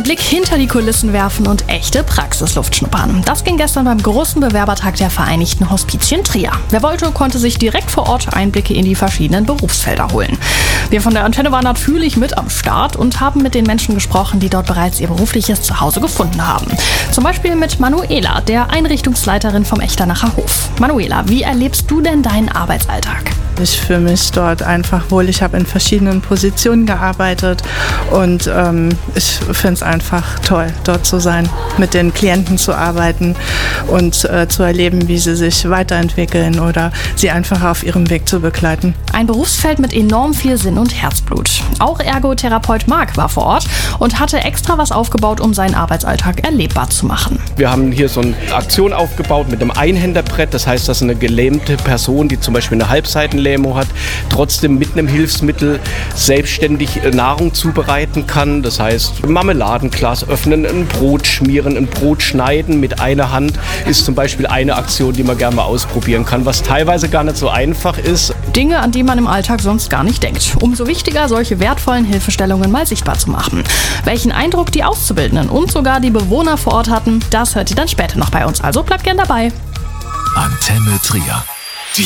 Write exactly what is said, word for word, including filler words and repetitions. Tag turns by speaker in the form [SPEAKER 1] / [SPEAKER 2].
[SPEAKER 1] Blick hinter die Kulissen werfen und echte Praxisluft schnuppern. Das ging gestern beim großen Bewerbertag der Vereinigten Hospizien Trier. Wer wollte, konnte sich direkt vor Ort Einblicke in die verschiedenen Berufsfelder holen. Wir von der Antenne waren natürlich mit am Start und haben mit den Menschen gesprochen, die dort bereits ihr berufliches Zuhause gefunden haben. Zum Beispiel mit Manuela, der Einrichtungsleiterin vom Echternacher Hof. Manuela, wie erlebst du denn deinen Arbeitsalltag?
[SPEAKER 2] Ich fühle mich dort einfach wohl. Ich habe in verschiedenen Positionen gearbeitet und ähm, ich finde es einfach toll, dort zu sein, mit den Klienten zu arbeiten und äh, zu erleben, wie sie sich weiterentwickeln oder sie einfach auf ihrem Weg zu begleiten.
[SPEAKER 1] Ein Berufsfeld mit enorm viel Sinn und Herzblut. Auch Ergotherapeut Marc war vor Ort und hatte extra was aufgebaut, um seinen Arbeitsalltag erlebbar zu machen.
[SPEAKER 3] Wir haben hier so eine Aktion aufgebaut mit einem Einhänderbrett. Das heißt, dass eine gelähmte Person, die zum Beispiel eine Halbseitenlähmung hat, trotzdem mit einem Hilfsmittel selbstständig Nahrung zubereiten kann. Das heißt, ein Marmeladenglas öffnen, ein Brot schmieren, ein Brot schneiden mit einer Hand ist zum Beispiel eine Aktion, die man gerne mal ausprobieren kann, was teilweise gar nicht so einfach ist.
[SPEAKER 1] Dinge, an die man im Alltag sonst gar nicht denkt. Umso wichtiger, solche wertvollen Hilfestellungen mal sichtbar zu machen. Welchen Eindruck die Auszubildenden und sogar die Bewohner vor Ort hatten, das hört ihr dann später noch bei uns. Also bleibt gern dabei.
[SPEAKER 4] Antenne Trier.